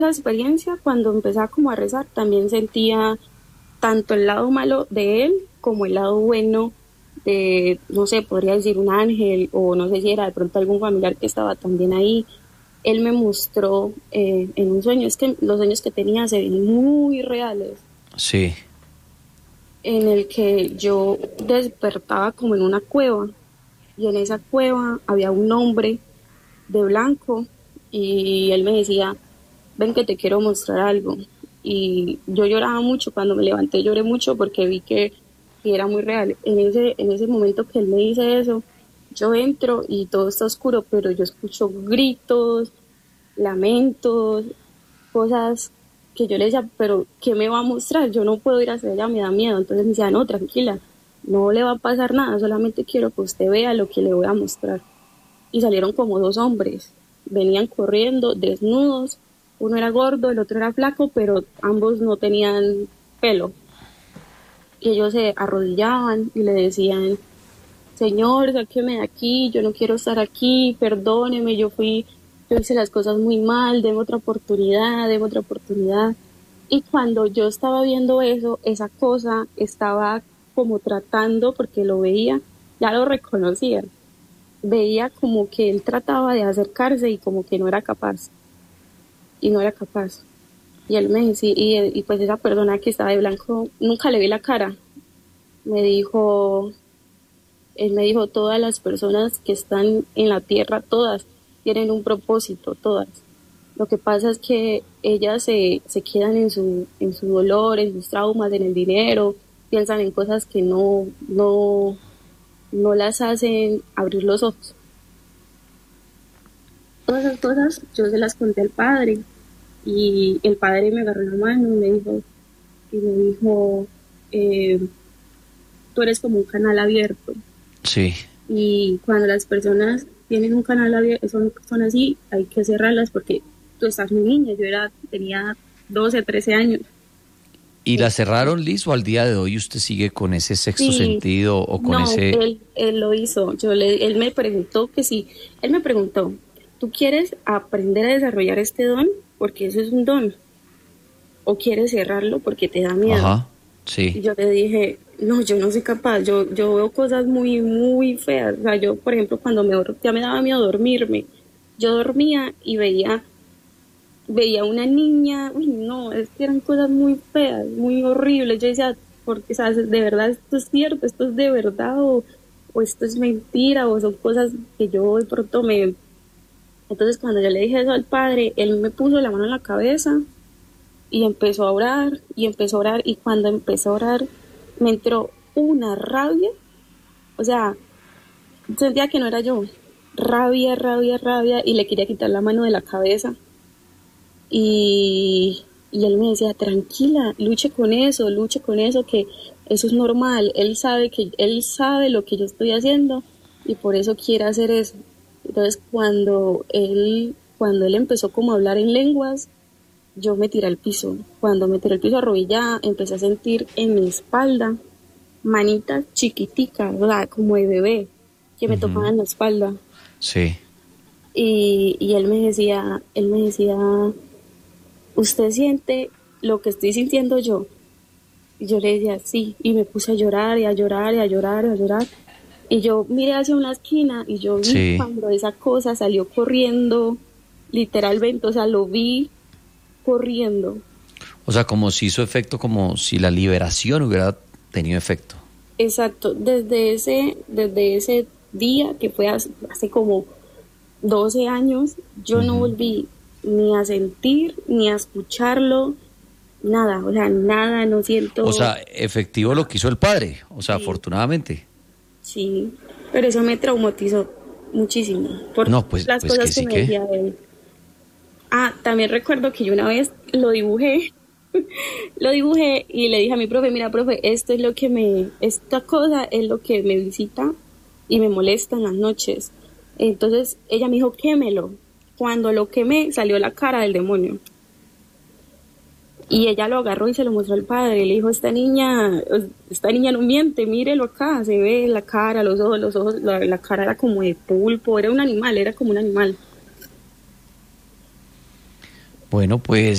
experiencia, cuando empezaba como a rezar, también sentía tanto el lado malo de él como el lado bueno de, no sé, podría decir un ángel o no sé si era de pronto algún familiar que estaba también ahí. Él me mostró en un sueño, es que los sueños que tenía se ven muy reales, Sí. en el que yo despertaba como en una cueva y en esa cueva había un hombre de blanco y él me decía, ven que te quiero mostrar algo. Y yo lloraba mucho, cuando me levanté lloré mucho porque vi que era muy real. En ese momento que él me dice eso, yo entro y todo está oscuro, pero yo escucho gritos, lamentos, cosas que yo le decía, pero ¿qué me va a mostrar? Yo no puedo ir hacia allá, me da miedo. Entonces me decía, no, tranquila, no le va a pasar nada, solamente quiero que usted vea lo que le voy a mostrar. Y salieron como dos hombres, venían corriendo, desnudos, uno era gordo, el otro era flaco, pero ambos no tenían pelo. Y ellos se arrodillaban y le decían, Señor, sáqueme de aquí, yo no quiero estar aquí, perdóneme, yo hice las cosas muy mal, deme otra oportunidad, deme otra oportunidad. Y cuando yo estaba viendo eso, esa cosa estaba como tratando, porque lo veía, ya lo reconocía, veía como que él trataba de acercarse y como que no era capaz, y no era capaz. Y él me decía, y pues esa persona que estaba de blanco, nunca le vi la cara, me dijo, él me dijo, todas las personas que están en la tierra, todas tienen un propósito, todas. Lo que pasa es que ellas se quedan en su dolor, en sus traumas, en el dinero, piensan en cosas que no las hacen abrir los ojos. Todas esas cosas yo se las conté al padre y el padre me agarró la mano y me dijo, eh, tú eres como un canal abierto. Sí. Y cuando las personas tienen un canal abierto, son así, hay que cerrarlas porque tú estás muy niña, tenía 12 13 años. ¿Y la Entonces, cerraron, Liz, o al día de hoy usted sigue con ese sexto sí, sentido o con no, ese... él lo hizo. Él me preguntó que sí, él me preguntó, ¿tú quieres aprender a desarrollar este don? Porque eso es un don. ¿O quieres cerrarlo porque te da miedo? Ajá, sí. Y yo le dije, no, yo no soy capaz, yo veo cosas muy, muy feas. O sea, yo, por ejemplo, ya me daba miedo dormirme, yo dormía y veía una niña, uy, no, es que eran cosas muy feas, muy horribles. Yo decía, porque, ¿sabes? De verdad esto es cierto, esto es de verdad, o esto es mentira, o son cosas que yo de pronto me... Entonces, cuando yo le dije eso al padre, él me puso la mano en la cabeza y empezó a orar y empezó a orar y cuando empezó a orar me entró una rabia, o sea, sentía que no era yo, rabia, rabia, rabia y le quería quitar la mano de la cabeza y él me decía, tranquila, luche con eso, que eso es normal, él sabe lo que yo estoy haciendo y por eso quiere hacer eso. Entonces cuando él empezó como a hablar en lenguas, yo me tiré al piso. Cuando me tiré al piso arrodillada, empecé a sentir en mi espalda manitas chiquiticas, ¿verdad? Como de bebé, que me Ujú, tocaban la espalda. sí. Y él me decía, ¿usted siente lo que estoy sintiendo yo? Y yo le decía, sí. Y me puse a llorar y a llorar y a llorar y a llorar. Y yo miré hacia una esquina y yo vi Sí. cuando esa cosa salió corriendo, literalmente, o sea, lo vi corriendo. O sea, como si hizo efecto, como si la liberación hubiera tenido efecto. Exacto, desde ese día, que fue hace como 12 años, yo no Ujú. volví ni a sentir, ni a escucharlo, nada, o sea, nada, no O siento sea, efectivo lo nada. que hizo el padre. O sea, Sí, afortunadamente. sí, pero eso me traumatizó muchísimo por No, pues, las pues que cosas que sí me que. decía él. Ah, también recuerdo que yo una vez lo dibujé y le dije a mi profe, mira, profe, esta cosa es lo que me visita y me molesta en las noches. Entonces ella me dijo, quémelo. Cuando lo quemé, salió la cara del demonio. Y ella lo agarró y se lo mostró al padre. Le dijo, esta niña no miente, mírelo acá, se ve la cara, los ojos, la cara era como de pulpo, era un animal, era como un animal. Bueno, pues